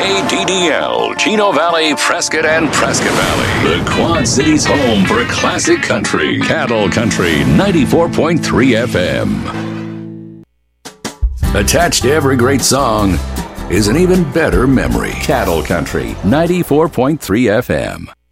KDDL, Chino Valley, Prescott, and Prescott Valley. The Quad Cities' home for classic country. Cattle Country 94.3 FM. Attached to every great song is an even better memory. Cattle Country 94.3 FM.